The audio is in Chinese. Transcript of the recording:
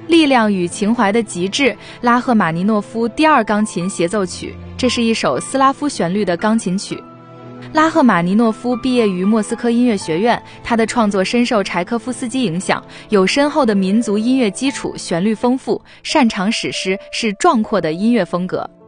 力量与情怀的极致，拉赫玛尼诺夫第二钢琴协奏曲，这是一首斯拉夫旋律的钢琴曲。拉赫玛尼诺夫毕业于莫斯科音乐学院，他的创作深受柴可夫斯基影响，有深厚的民族音乐基础，旋律丰富，擅长史诗，是壮阔的音乐风格。